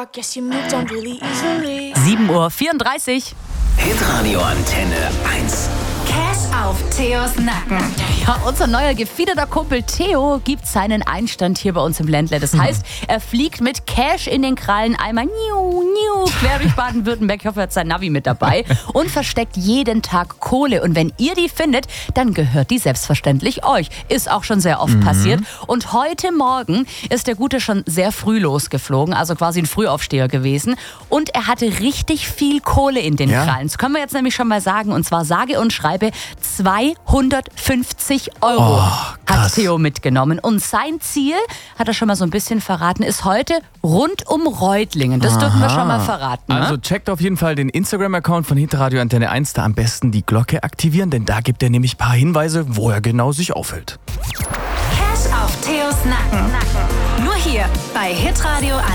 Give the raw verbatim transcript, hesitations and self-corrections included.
I guess you moved on really easily. sieben Uhr vierunddreißig. Hitradio Antenne eins. Cash auf Theos Nacken. Ja, unser neuer gefiederter Kumpel Theo gibt seinen Einstand hier bei uns im Ländle. Das heißt, er fliegt mit Cash in den Krallen einmal niu, niu, quer durch Baden-Württemberg. Ich hoffe, er hat sein Navi mit dabei und versteckt jeden Tag Kohle. Und wenn ihr die findet, dann gehört die selbstverständlich euch. Ist auch schon sehr oft mhm. passiert. Und heute Morgen ist der Gute schon sehr früh losgeflogen, also quasi ein Frühaufsteher gewesen. Und er hatte richtig viel Kohle in den Ja? Krallen. Das können wir jetzt nämlich schon mal sagen. Und zwar sage und schreibe zweihundertfünfzig Euro Oh, hat krass. Theo mitgenommen. Und sein Ziel, hat er schon mal so ein bisschen verraten, ist heute rund um Reutlingen. Das dürfen wir schon mal verraten. Also Ne? checkt auf jeden Fall den Instagram-Account von Hitradio Antenne eins, da am besten die Glocke aktivieren, denn da gibt er nämlich ein paar Hinweise, wo er genau sich aufhält. Cash auf Theos Nacken. Nur hier bei Hitradio